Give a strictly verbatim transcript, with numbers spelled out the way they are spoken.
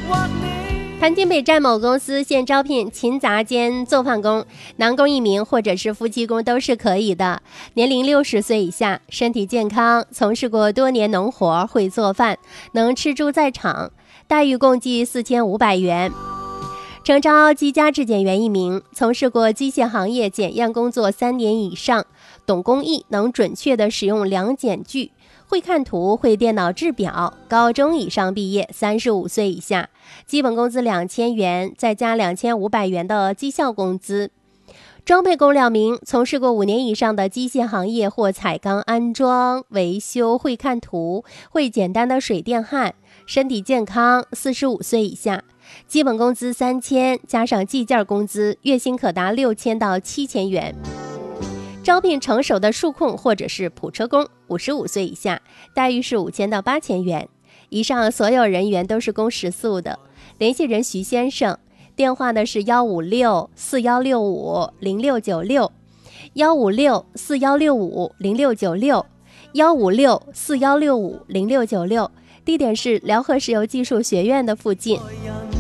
盘锦北站某公司现招聘勤杂兼做饭工，男工一名或者是夫妻工都是可以的，年龄六十岁以下，身体健康，从事过多年农活，会做饭，能吃住在厂，待遇共计四千五百元。诚招机加质检员一名，从事过机械行业检验工作三年以上，懂工艺，能准确地使用量检具，会看图，会电脑制表，高中以上毕业，三十五岁以下，基本工资两千元，再加两千五百元的绩效工资。装配工两名，从事过五年以上的机械行业或彩钢安装、维修，会看图，会简单的水电焊，身体健康，四十五岁以下，基本工资三千，加上计件工资，月薪可达六千到七千元。招聘成熟的数控或者是普车工，五十五岁以下，待遇是五千到八千元。以上所有人员都是工时速的。联系人徐先生，电话呢是幺五六四幺六五零六九六，幺五六四幺六五零六九六，幺五六四幺六五零六九六，地点是辽河石油技术学院的附近。